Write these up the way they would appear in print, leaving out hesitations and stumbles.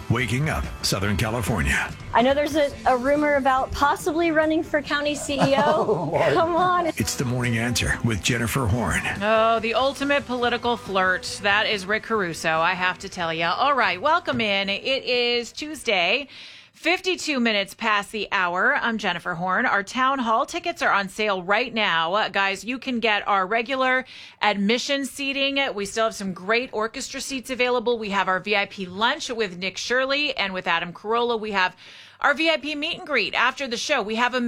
waking up Southern California. I know there's a rumor about possibly running for county CEO. Oh, come on. It's the Morning Answer with Jennifer Horn. Oh, the ultimate political flirt. That is Rick Caruso, I have to tell you. All right, welcome in. It is Tuesday. 52 minutes past the hour. I'm Jennifer Horn. Our town hall tickets are on sale right now. Guys, you can get our regular admission seating. We still have some great orchestra seats available. We have our VIP lunch with Nick Shirley and with Adam Carolla. We have our VIP meet and greet after the show. We have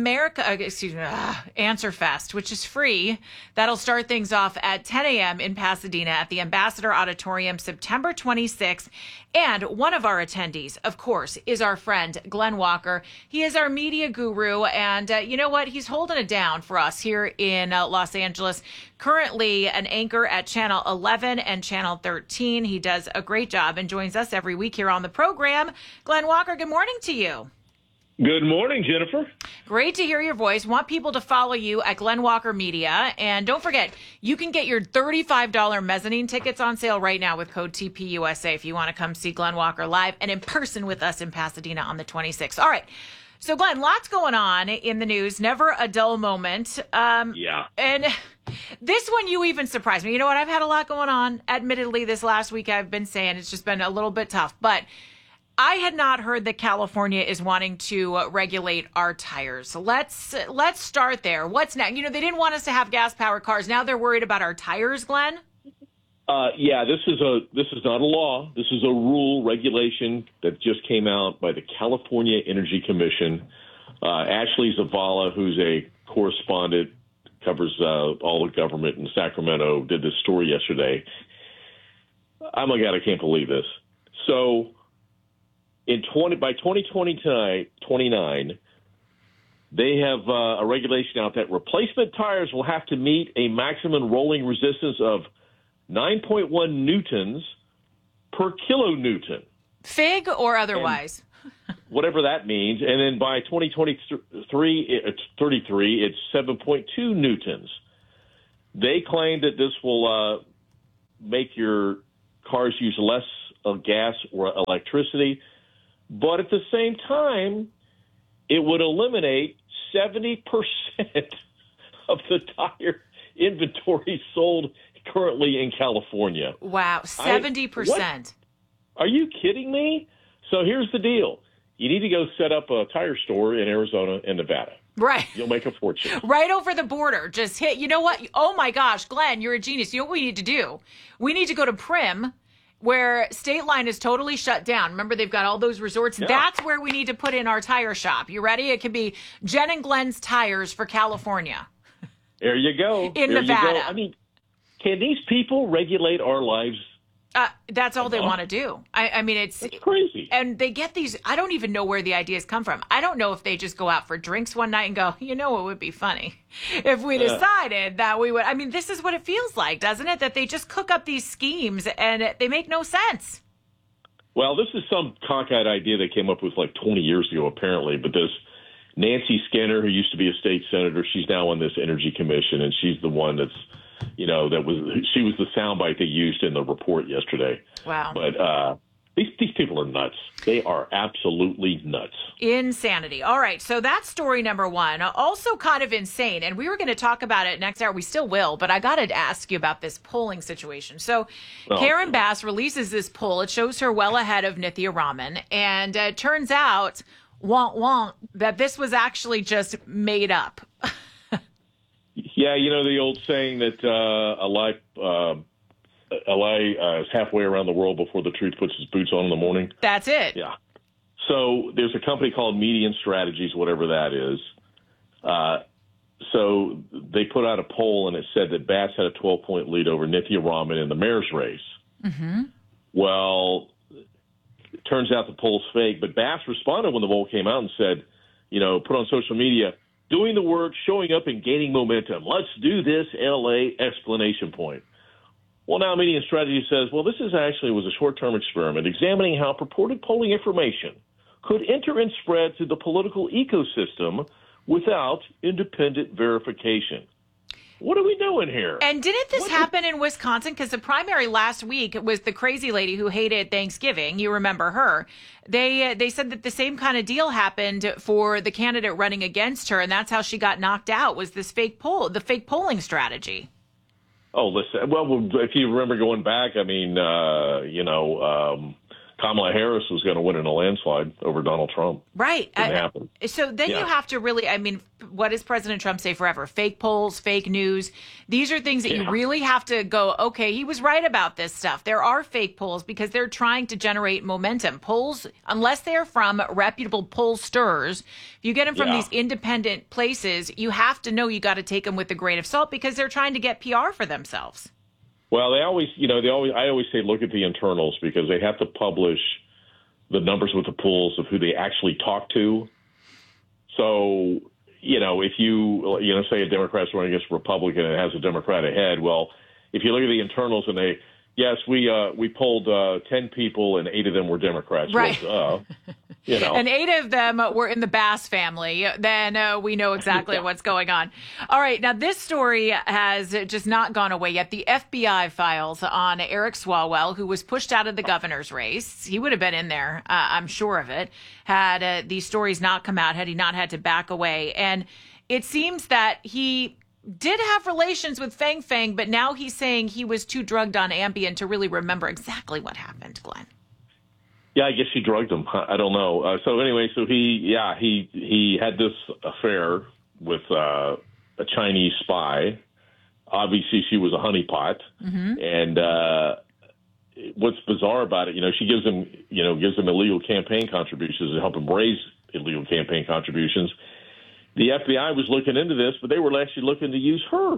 Answer Fest, which is free. That'll start things off at 10 a.m. in Pasadena at the Ambassador Auditorium, September 26th. And one of our attendees, of course, is our friend Glenn Walker. He is our media guru, and you know what? He's holding it down for us here in Los Angeles. Currently an anchor at Channel 11 and Channel 13. He does a great job and joins us every week here on the program. Glenn Walker, good morning to you. Good morning, Jennifer. Great to hear your voice. Want people to follow you at Glenn Walker Media. And don't forget, you can get your $35 mezzanine tickets on sale right now with code TPUSA if you want to come see Glenn Walker live and in person with us in Pasadena on the 26th. All right. So, Glenn, lots going on in the news. Never a dull moment. Yeah. And this one, you even surprised me. You know what? I've had a lot going on. Admittedly, this last week I've been saying it's just been a little bit tough. But I had not heard that California is wanting to regulate our tires. Let's start there. What's next? You know, they didn't want us to have gas-powered cars. Now they're worried about our tires, Glenn? Yeah, this is not a law. This is a rule regulation that just came out by the California Energy Commission. Ashley Zavala, who's a correspondent, covers all the government in Sacramento, did this story yesterday. Oh my God, I can't believe this. So by 2029, they have a regulation out that replacement tires will have to meet a maximum rolling resistance of 9.1 newtons per kilonewton. Fig or otherwise? Whatever that means. And then by 2033, it's 7.2 newtons. They claim that this will make your cars use less of gas or electricity. But at the same time, it would eliminate 70% of the tire inventory sold currently in California. Wow, 70%. Are you kidding me? So here's the deal. You need to go set up a tire store in Arizona and Nevada. Right. You'll make a fortune. Right over the border. Just hit. You know what? Oh, my gosh, Glenn, you're a genius. You know what we need to do? We need to go to Prim, where State Line is totally shut down. Remember, they've got all those resorts. Yeah. That's where we need to put in our tire shop. You ready? It could be Jen and Glenn's Tires for California. There you go. In Nevada. You go. I mean, can these people regulate our lives? That's all they want to do. I mean, it's crazy. And they get these, I don't even know where the ideas come from. I don't know if they just go out for drinks one night and go, you know what would be funny? If we decided that we would, I mean, this is what it feels like, doesn't it? That they just cook up these schemes and they make no sense. Well, this is some cockeyed idea they came up with like 20 years ago, apparently. But this Nancy Skinner, who used to be a state senator, she's now on this Energy Commission, and she's the one that's, you know, she was the soundbite they used in the report yesterday. Wow. But these people are nuts. They are absolutely nuts. Insanity. All right. So that's story number one. Also kind of insane. And we were going to talk about it next hour. We still will. But I got to ask you about this polling situation. So Karen Bass releases this poll. It shows her well ahead of Nithya Raman. And it turns out, that this was actually just made up. Yeah, you know the old saying that a lie is halfway around the world before the truth puts its boots on in the morning. That's it. Yeah. So there's a company called Median Strategies, whatever that is. So they put out a poll, and it said that Bass had a 12-point lead over Nithya Raman in the mayor's race. Mm-hmm. Well, it turns out the poll's fake, but Bass responded when the poll came out and said, you know, put on social media, doing the work, showing up, and gaining momentum. Let's do this, LA, exclamation point. Well, now Median Strategy says, well, this was a short-term experiment examining how purported polling information could enter and spread through the political ecosystem without independent verification. What are we doing here? And didn't this happen in Wisconsin? Because the primary last week was the crazy lady who hated Thanksgiving. You remember her. They said that the same kind of deal happened for the candidate running against her, and that's how she got knocked out, was this fake polling strategy. Oh, listen. Well, if you remember going back, I mean, Kamala Harris was going to win in a landslide over Donald Trump. Right. Didn't happen. So then you have to really, I mean, what does President Trump say forever? Fake polls, fake news. These are things that you really have to go, okay, he was right about this stuff. There are fake polls because they're trying to generate momentum. Polls, unless they're from reputable pollsters, if you get them from these independent places, you have to know you got to take them with a grain of salt because they're trying to get PR for themselves. Well, I always say look at the internals because they have to publish the numbers with the polls of who they actually talk to. So, if you say a Democrat's running against a Republican and it has a Democrat ahead, well, if you look at the internals and we polled 10 people and 8 of them were Democrats. Right. Well, And 8 of them were in the Bass family. Then we know exactly what's going on. All right. Now, this story has just not gone away yet. The FBI files on Eric Swalwell, who was pushed out of the governor's race. He would have been in there, I'm sure of it, had these stories not come out, had he not had to back away. And it seems that he did have relations with Fang Fang, but now he's saying he was too drugged on Ambien to really remember exactly what happened, Glenn. Yeah, I guess she drugged him. I don't know. So he had this affair with a Chinese spy. Obviously, she was a honeypot. Mm-hmm. And what's bizarre about it, she gives him illegal campaign contributions to help him raise illegal campaign contributions. The FBI was looking into this, but they were actually looking to use her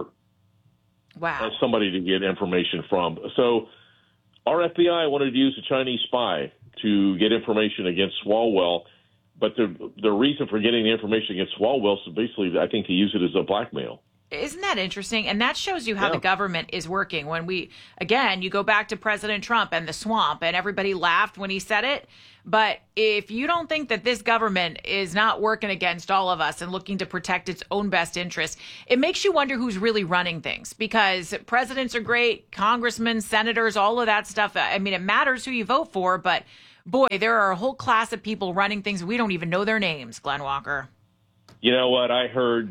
as somebody to get information from. So our FBI wanted to use a Chinese spy to get information against Swalwell, but the reason for getting the information against Swalwell is basically, I think, to use it as a blackmail. Isn't that interesting? And that shows you how the government is working. When you go back to President Trump and the swamp, and everybody laughed when he said it. But if you don't think that this government is not working against all of us and looking to protect its own best interests, it makes you wonder who's really running things, because presidents are great, congressmen, senators, all of that stuff. I mean, it matters who you vote for, but boy, there are a whole class of people running things. We don't even know their names, Glenn Walker. You know what? I heard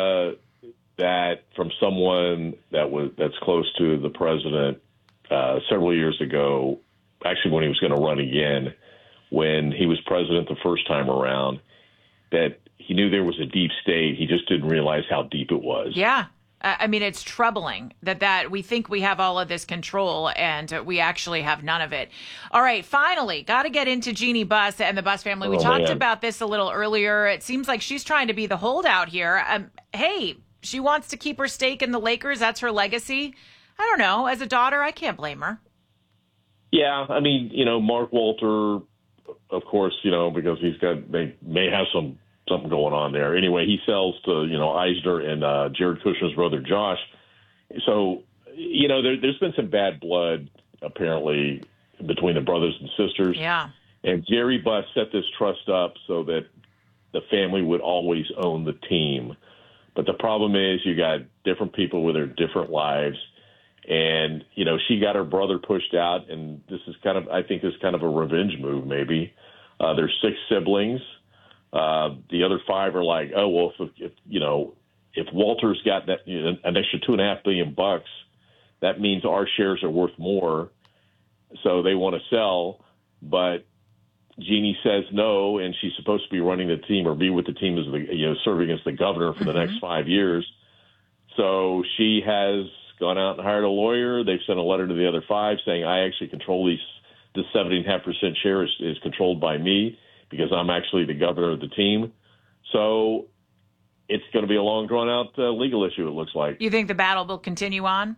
that from someone that's close to the president several years ago, actually when he was going to run again, when he was president the first time around, that he knew there was a deep state. He just didn't realize how deep it was. Yeah. I mean, it's troubling that we think we have all of this control and we actually have none of it. All right, finally, got to get into Jeannie Buss and the Buss family. We talked about this a little earlier. It seems like she's trying to be the holdout here. Hey, she wants to keep her stake in the Lakers. That's her legacy. I don't know. As a daughter, I can't blame her. Yeah, I mean, Mark Walter, of course, because they may have something going on there. Anyway, he sells to, Eisner and Jared Kushner's brother, Josh. So, there's been some bad blood, apparently, between the brothers and sisters. Yeah. And Jerry Buss set this trust up so that the family would always own the team. But the problem is you got different people with their different lives. And, she got her brother pushed out, and this is I think this is kind of a revenge move, maybe. There's 6 siblings. The other 5 are like, oh, well, if Walter's got that, an extra $2.5 billion, that means our shares are worth more. So they want to sell, but Jeannie says no, and she's supposed to be running the team or be with the team as serving as the governor for the next 5 years. So she has gone out and hired a lawyer. They've sent a letter to the other 5 saying, I actually control this 70.5% share is controlled by me because I'm actually the governor of the team. So it's going to be a long, drawn-out legal issue, it looks like. You think the battle will continue on?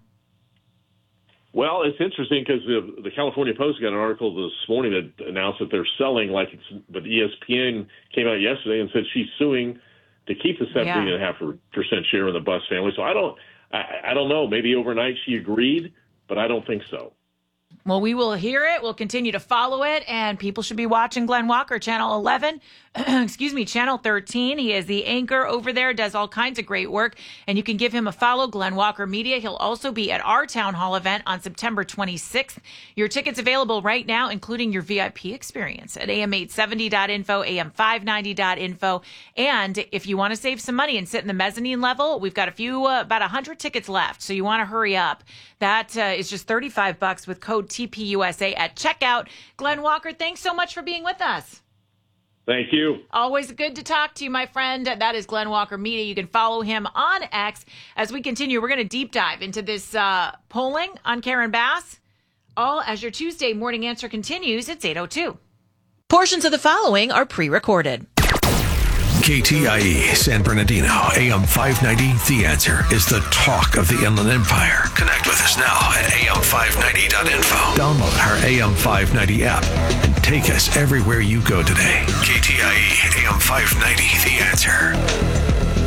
Well, it's interesting because the California Post got an article this morning that announced that they're selling but ESPN came out yesterday and said she's suing to keep the 70.5% share in the Buss family. So I don't know. Maybe overnight she agreed, but I don't think so. Well, we will hear it. We'll continue to follow it. And people should be watching Glenn Walker, Channel 11. Channel 13. He is the anchor over there, does all kinds of great work. And you can give him a follow, Glenn Walker Media. He'll also be at our town hall event on September 26th. Your tickets available right now, including your VIP experience at am870.info, am590.info. And if you want to save some money and sit in the mezzanine level, we've got about 100 tickets left. So you want to hurry up. That is just $35 with code TPUSA at checkout. Glenn Walker, thanks so much for being with us. Thank you. Always good to talk to you, my friend. That is Glenn Walker Media. You can follow him on X. As we continue, we're going to deep dive into this polling on Karen Bass. All as your Tuesday morning answer continues. It's 8:02. Portions of the following are pre-recorded. KTIE San Bernardino, AM 590. The Answer is the talk of the Inland Empire. Connect with us now at am590.info. Download our AM 590 app and take us everywhere you go today. KTIE AM 590. The Answer.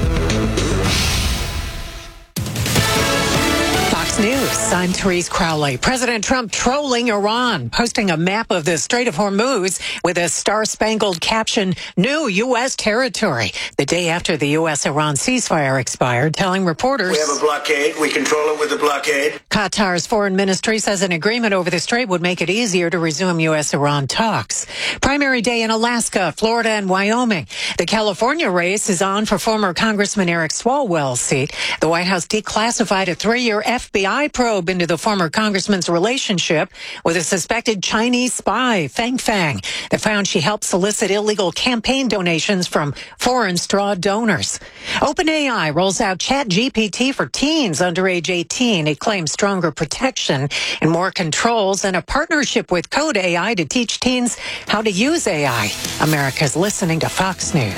Fox News, I'm Therese Crowley. President Trump trolling Iran, posting a map of the Strait of Hormuz with a star-spangled caption, "New U.S. territory," the day after the U.S.-Iran ceasefire expired, telling reporters, "We have a blockade. We control it with a blockade." Qatar's foreign ministry says an agreement over the strait would make it easier to resume U.S.-Iran talks. Primary day in Alaska, Florida, and Wyoming. The California race is on for former Congressman Eric Swalwell's seat. The White House declassified a 3-year FBI probe into the former congressman's relationship with a suspected Chinese spy, Fang Fang, that found she helped solicit illegal campaign donations from foreign straw donors. OpenAI rolls out ChatGPT for teens under age 18. It claims stronger protection and more controls and a partnership with Code AI to teach teens how to use AI. America's listening to Fox News.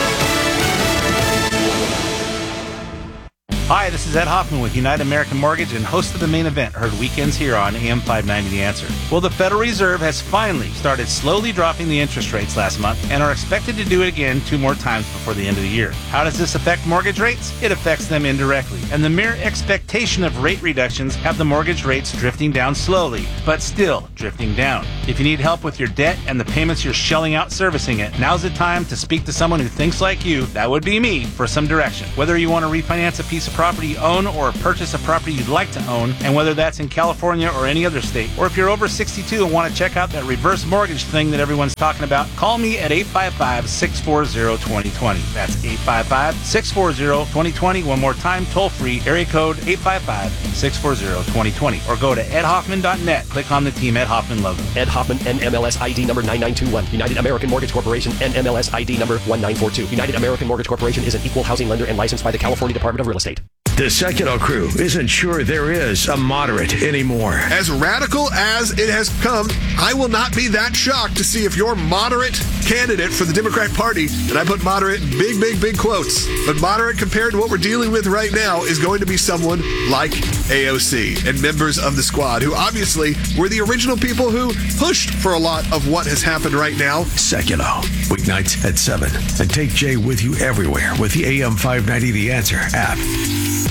Hi, this is Ed Hoffman with United American Mortgage and host of The Main Event, heard weekends here on AM 590 The Answer. Well, the Federal Reserve has finally started slowly dropping the interest rates last month and are expected to do it again 2 more times before the end of the year. How does this affect mortgage rates? It affects them indirectly, and the mere expectation of rate reductions have the mortgage rates drifting down slowly, but still drifting down. If you need help with your debt and the payments you're shelling out servicing it, now's the time to speak to someone who thinks like you, that would be me, for some direction. Whether you want to refinance a piece of property you own or purchase a property you'd like to own, and whether that's in California or any other state, or if you're over 62 and want to check out that reverse mortgage thing that everyone's talking about, call me at 855-640-2020. That's 855-640-2020. One more time, toll free, area code 855-640-2020. Or go to edhoffman.net. Click on the Team Ed Hoffman logo. Ed Hoffman, NMLS ID number 9921. United American Mortgage Corporation, NMLS ID number 1942. United American Mortgage Corporation is an equal housing lender and licensed by the California Department of Real Estate. The Secular crew isn't sure there is a moderate anymore. As radical as it has come, I will not be that shocked to see if your moderate candidate for the Democrat Party, and I put moderate in big, big, big quotes, but moderate compared to what we're dealing with right now is going to be someone like AOC and members of the squad, who obviously were the original people who pushed for a lot of what has happened right now. Secular, weeknights at 7. And take Jay with you everywhere with the AM 590 The Answer app.